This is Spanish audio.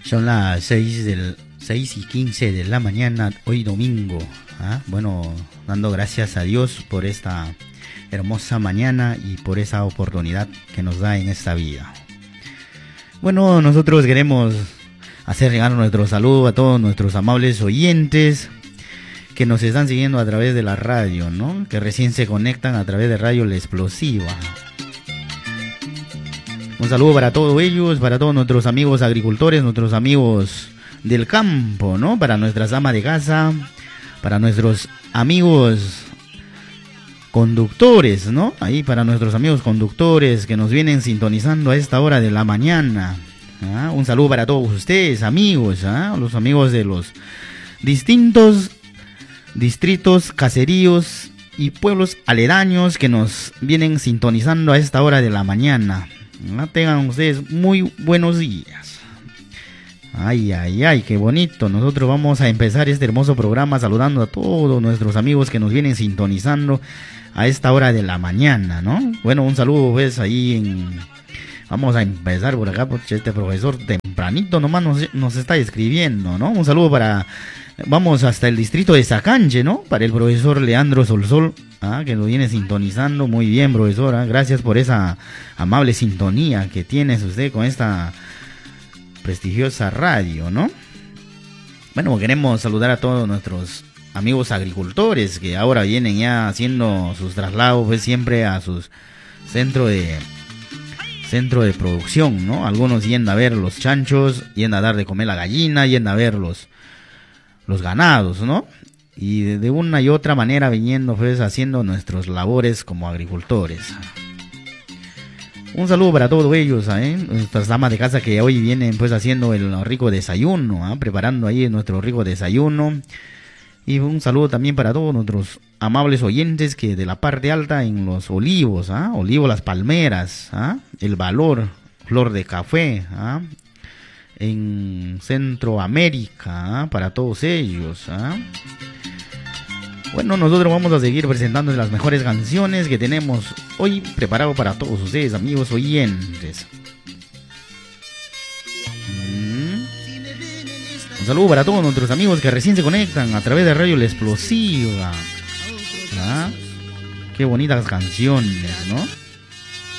Son las 6:15 de la mañana, hoy domingo. Bueno, dando gracias a Dios por esta hermosa mañana y por esa oportunidad que nos da en esta vida. Bueno, nosotros queremos hacer llegar nuestro saludo a todos nuestros amables oyentes que nos están siguiendo a través de la radio, ¿no? Que recién se conectan a través de Radio La Explosiva. Un saludo para todos ellos, para todos nuestros amigos agricultores, nuestros amigos del campo, ¿no? Para nuestras amas de casa, para nuestros amigos conductores, ¿no? Ahí para nuestros amigos conductores que nos vienen sintonizando a esta hora de la mañana. Un saludo para todos ustedes, amigos, los amigos de los distintos distritos, caseríos y pueblos aledaños que nos vienen sintonizando a esta hora de la mañana. Tengan ustedes muy buenos días. Ay, qué bonito. Nosotros vamos a empezar este hermoso programa saludando a todos nuestros amigos que nos vienen sintonizando a esta hora de la mañana, ¿no? Bueno, un saludo pues vamos a empezar por acá, porque este profesor tempranito nomás nos está escribiendo, ¿no? Un saludo vamos hasta el distrito de Sacanche, ¿no? Para el profesor Leandro Solsol, que nos viene sintonizando. Muy bien, profesor, gracias por esa amable sintonía que tienes usted con esta prestigiosa radio, ¿no? Bueno, queremos saludar a todos nuestros amigos agricultores que ahora vienen ya haciendo sus traslados pues siempre a sus centro de producción, ¿no? Algunos yendo a ver los chanchos, yendo a dar de comer la gallina, yendo a ver los ganados, ¿no? Y de una y otra manera viniendo pues haciendo nuestras labores como agricultores. Un saludo para todos ellos, nuestras damas de casa que hoy vienen pues haciendo el rico desayuno, preparando ahí nuestro rico desayuno. Y un saludo también para todos nuestros amables oyentes que de la parte alta en los olivos, Olivos Las Palmeras, El Valor, Flor de Café, en Centroamérica, para todos ellos. Bueno, nosotros vamos a seguir presentando las mejores canciones que tenemos hoy preparado para todos ustedes, amigos oyentes. Un saludo para todos nuestros amigos que recién se conectan a través de Radio La Explosiva. Qué bonitas canciones, ¿no?